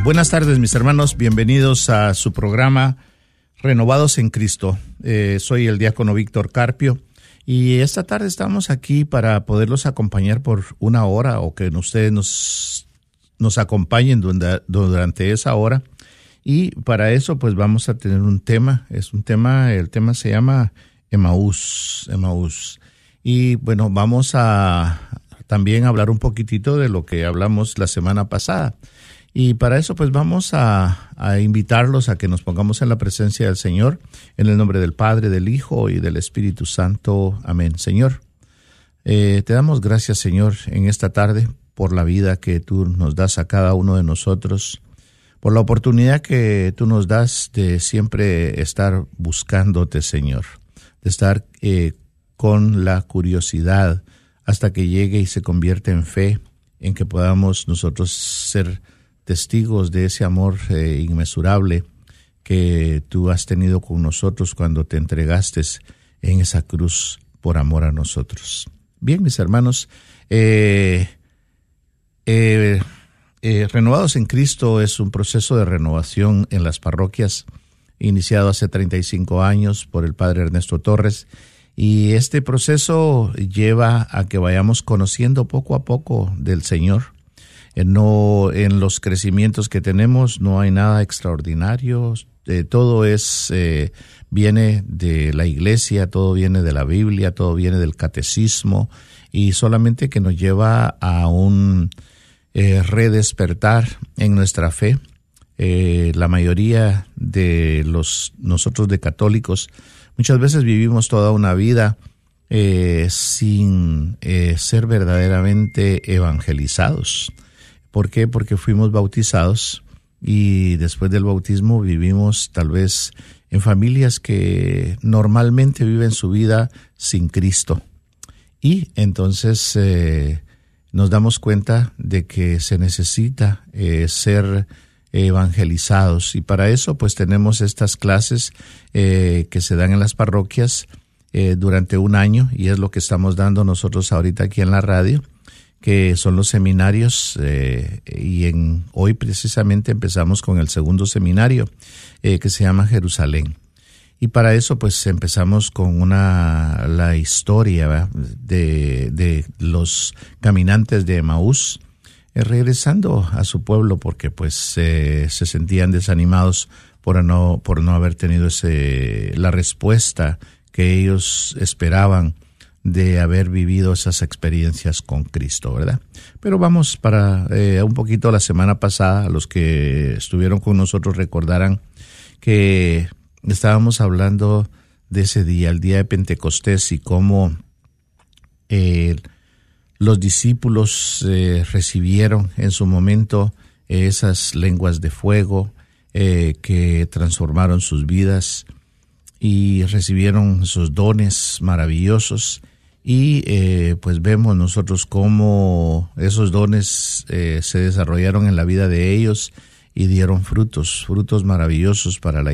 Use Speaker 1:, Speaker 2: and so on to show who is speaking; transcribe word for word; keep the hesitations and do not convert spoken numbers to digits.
Speaker 1: Buenas tardes, mis hermanos. Bienvenidos a su programa Renovados en Cristo. Eh, soy el diácono Víctor Carpio y esta tarde estamos aquí para poderlos acompañar por una hora o que ustedes nos, nos acompañen durante, durante esa hora. Y para eso pues vamos a tener un tema. Es un tema, el tema se llama Emaús, Emaús. Y bueno, vamos a también hablar un poquitito de lo que hablamos la semana pasada. Y para eso pues vamos a, a invitarlos a que nos pongamos en la presencia del Señor, en el nombre del Padre, del Hijo y del Espíritu Santo. Amén. Señor, eh, te damos gracias, Señor, en esta tarde por la vida que tú nos das a cada uno de nosotros, por la oportunidad que tú nos das de siempre estar buscándote, Señor, de estar eh, con la curiosidad hasta que llegue y se convierte en fe, en que podamos nosotros ser testigos de ese amor eh, inmesurable que tú has tenido con nosotros cuando te entregaste en esa cruz por amor a nosotros. Bien, mis hermanos, eh, eh, eh, Renovados en Cristo es un proceso de renovación en las parroquias iniciado hace treinta y cinco años por el padre Ernesto Torres, y este proceso lleva a que vayamos conociendo poco a poco del Señor. No, en los crecimientos que tenemos no hay nada extraordinario, eh, todo es eh, viene de la iglesia, todo viene de la Biblia, todo viene del catecismo, y solamente que nos lleva a un eh, redespertar en nuestra fe. Eh, la mayoría de los nosotros de católicos muchas veces vivimos toda una vida eh, sin eh, ser verdaderamente evangelizados. ¿Por qué? Porque fuimos bautizados y después del bautismo vivimos tal vez en familias que normalmente viven su vida sin Cristo. Y entonces eh, nos damos cuenta de que se necesita eh, ser evangelizados. Y para eso pues tenemos estas clases eh, que se dan en las parroquias eh, durante un año, y es lo que estamos dando nosotros ahorita aquí en la radio, que son los seminarios, eh, y en hoy precisamente empezamos con el segundo seminario eh, que se llama Jerusalén. Y para eso pues empezamos con una la historia de, de los caminantes de Emaús, eh, regresando a su pueblo porque pues eh, se sentían desanimados por no, por no haber tenido ese, la respuesta que ellos esperaban de haber vivido esas experiencias con Cristo, ¿verdad? Pero vamos para eh, un poquito la semana pasada, los que estuvieron con nosotros recordarán que estábamos hablando de ese día, el día de Pentecostés, y cómo eh, los discípulos eh, recibieron en su momento eh, esas lenguas de fuego eh, que transformaron sus vidas y recibieron esos dones maravillosos. Y eh, pues vemos nosotros cómo esos dones eh, se desarrollaron en la vida de ellos y dieron frutos, frutos maravillosos para la